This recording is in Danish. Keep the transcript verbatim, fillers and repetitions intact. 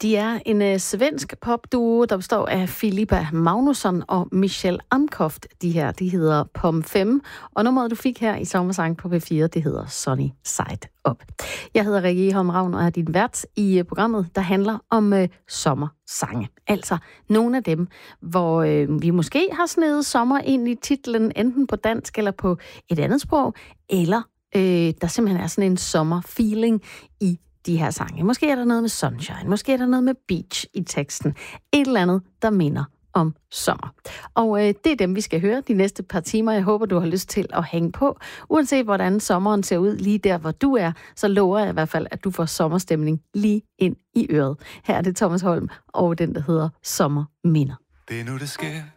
De er en øh, svensk popduo, der består af Filippa Magnusson og Michelle Amkoft. De her, de hedder Pom fem, og nummeret, du fik her i Sommersang på P fire, det hedder Sunny Side Up. Jeg hedder Rikke Egholm Ravn og er din vært i øh, programmet, der handler om øh, sommersange. Altså nogle af dem, hvor øh, vi måske har snedet sommer ind i titlen, enten på dansk eller på et andet sprog, eller øh, der simpelthen er sådan en sommerfeeling i de her sange. Måske er der noget med sunshine, måske er der noget med beach i teksten. Et eller andet, der minder om sommer. Og øh, det er dem, vi skal høre de næste par timer. Jeg håber, du har lyst til at hænge på. Uanset hvordan sommeren ser ud lige der, hvor du er, så lover jeg i hvert fald, at du får sommerstemning lige ind i øret. Her er det Thomas Holm og den, der hedder Sommerminder. Det er nu, det sker.